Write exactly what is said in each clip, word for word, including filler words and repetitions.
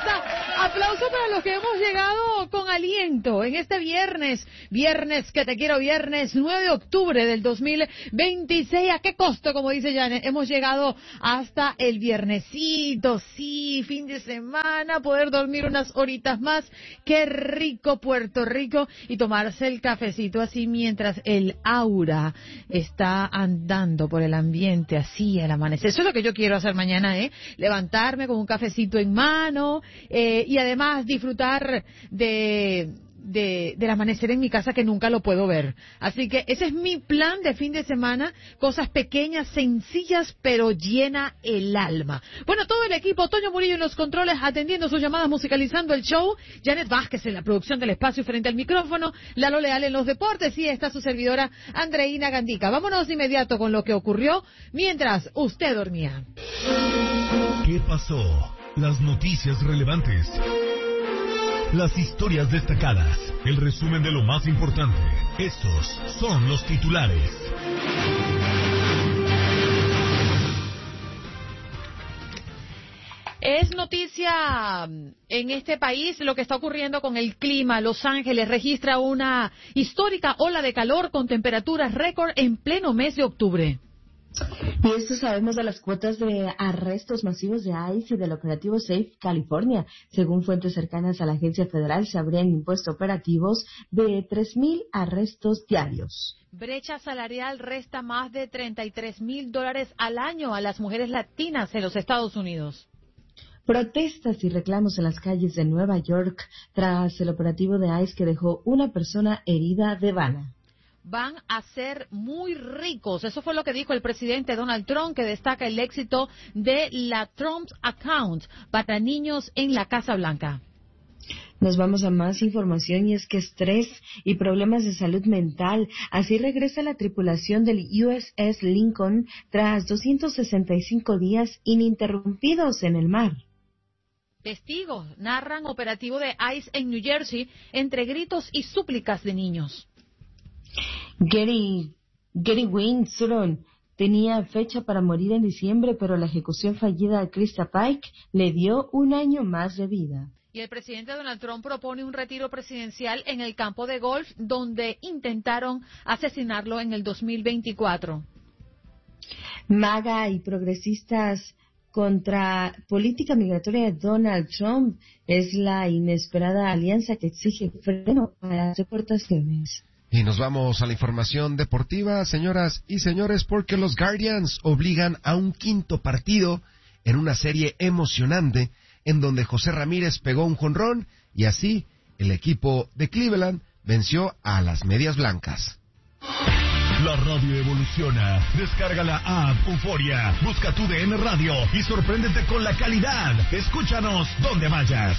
belleza. Aplauso para los que hemos llegado con aliento en este viernes. Viernes que te quiero, viernes nueve de octubre del dos mil veintiséis. ¿A qué costo, como dice Janet? Hemos llegado hasta el viernesito, sí, fin de semana, poder dormir unas horitas más. Qué rico Puerto Rico y tomarse el cafecito así mientras el aura está andando por el ambiente así al amanecer. Eso es lo que yo quiero hacer mañana, ¿eh? Levantarme con un cafecito en mano eh, y además disfrutar de, de del amanecer en mi casa, que nunca lo puedo ver. Así que ese es mi plan de fin de semana, cosas pequeñas, sencillas, pero llena el alma. Bueno, todo el equipo, Toño Murillo en los controles, atendiendo sus llamadas, musicalizando el show, Janet Vázquez en la producción del espacio frente al micrófono, Lalo Leal en los deportes y está su servidora Andreina Gandica. Vámonos de inmediato con lo que ocurrió mientras usted dormía. ¿Qué pasó? Las noticias relevantes, las historias destacadas, el resumen de lo más importante. Estos son los titulares. Es noticia en este país lo que está ocurriendo con el clima. Los Ángeles registra una histórica ola de calor con temperaturas récord en pleno mes de octubre. Y esto sabemos de las cuotas de arrestos masivos de ICE y del operativo Safe California. Según fuentes cercanas a la agencia federal, se habrían impuesto operativos de tres mil arrestos diarios. Brecha salarial resta más de treinta y tres mil dólares al año a las mujeres latinas en los Estados Unidos. Protestas y reclamos en las calles de Nueva York tras el operativo de ICE que dejó una persona herida de bala. Van a ser muy ricos. Eso fue lo que dijo el presidente Donald Trump, que destaca el éxito de la Trump Account para niños en la Casa Blanca. Nos vamos a más información y es que estrés y problemas de salud mental. Así regresa la tripulación del U S S Lincoln tras doscientos sesenta y cinco días ininterrumpidos en el mar. Testigos narran operativo de ICE en New Jersey entre gritos y súplicas de niños. Gary, Gary Windsor tenía fecha para morir en diciembre, pero la ejecución fallida de Krista Pike le dio un año más de vida. Y el presidente Donald Trump propone un retiro presidencial en el campo de golf donde intentaron asesinarlo en el dos mil veinticuatro. MAGA y progresistas contra política migratoria de Donald Trump es la inesperada alianza que exige freno a las deportaciones. Y nos vamos a la información deportiva, señoras y señores, porque los Guardians obligan a un quinto partido en una serie emocionante en donde José Ramírez pegó un jonrón y así el equipo de Cleveland venció a las Medias Blancas. La radio evoluciona. Descarga la app Euforia. Busca tu D N Radio y sorpréndete con la calidad. Escúchanos donde vayas.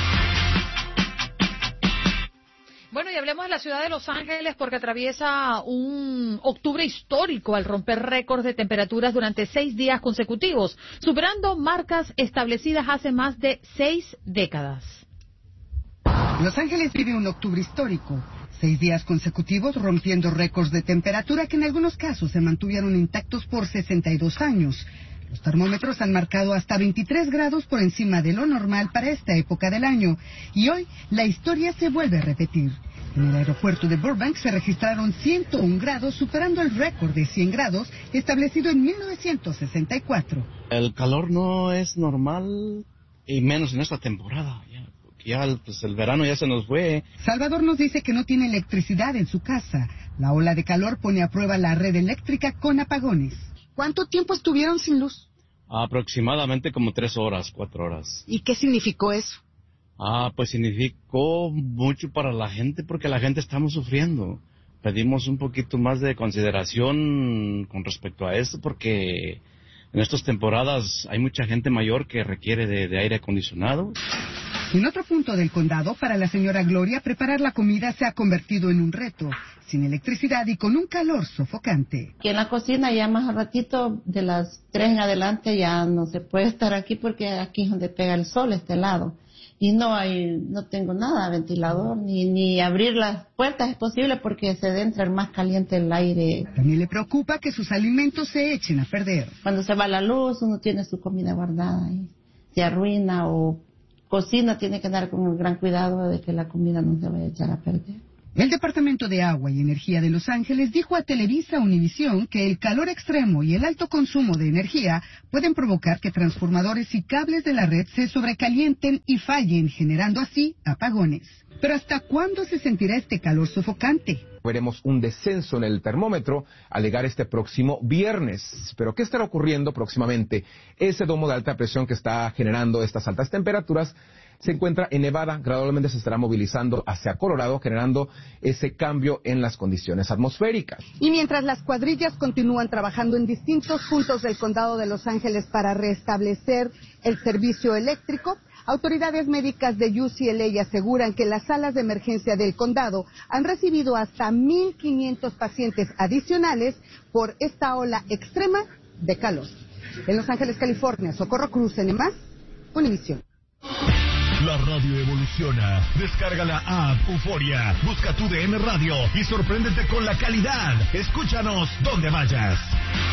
Bueno, y hablemos de la ciudad de Los Ángeles porque atraviesa un octubre histórico al romper récords de temperaturas durante seis días consecutivos, superando marcas establecidas hace más de seis décadas. Los Ángeles vive un octubre histórico, seis días consecutivos rompiendo récords de temperatura que en algunos casos se mantuvieron intactos por sesenta y dos años. Los termómetros han marcado hasta veintitrés grados por encima de lo normal para esta época del año. Y hoy la historia se vuelve a repetir. En el aeropuerto de Burbank se registraron ciento un grados, superando el récord de cien grados establecido en mil novecientos sesenta y cuatro. El calor no es normal, y menos en esta temporada. Ya, ya pues el verano ya se nos fue. Salvador nos dice que no tiene electricidad en su casa. La ola de calor pone a prueba la red eléctrica con apagones. ¿Cuánto tiempo estuvieron sin luz? Aproximadamente como tres horas, cuatro horas. ¿Y qué significó eso? Ah, pues significó mucho para la gente porque la gente estamos sufriendo. Pedimos un poquito más de consideración con respecto a esto porque en estas temporadas hay mucha gente mayor que requiere de, de aire acondicionado. En otro punto del condado, para la señora Gloria, preparar la comida se ha convertido en un reto, sin electricidad y con un calor sofocante. Aquí en la cocina ya más al ratito, de las tres en adelante, ya no se puede estar aquí porque aquí es donde pega el sol, este lado. Y no hay, no tengo nada, ventilador, ni, ni abrir las puertas es posible porque se entra el más caliente el aire. También le preocupa que sus alimentos se echen a perder. Cuando se va la luz, uno tiene su comida guardada y se arruina o cocina tiene que andar con gran cuidado de que la comida no se vaya a echar a perder. El Departamento de Agua y Energía de Los Ángeles dijo a Televisa Univisión que el calor extremo y el alto consumo de energía pueden provocar que transformadores y cables de la red se sobrecalienten y fallen, generando así apagones. Pero ¿hasta cuándo se sentirá este calor sofocante? Veremos un descenso en el termómetro al llegar este próximo viernes. ¿Pero qué estará ocurriendo próximamente? Ese domo de alta presión que está generando estas altas temperaturas se encuentra en Nevada, gradualmente se estará movilizando hacia Colorado, generando ese cambio en las condiciones atmosféricas. Y mientras las cuadrillas continúan trabajando en distintos puntos del condado de Los Ángeles para restablecer el servicio eléctrico, autoridades médicas de U C L A aseguran que las salas de emergencia del condado han recibido hasta mil quinientos pacientes adicionales por esta ola extrema de calor. En Los Ángeles, California, Socorro Cruz, N más, Univisión. La radio evoluciona. Descarga la app Euforia. Busca tu D N Radio y sorpréndete con la calidad. Escúchanos donde vayas.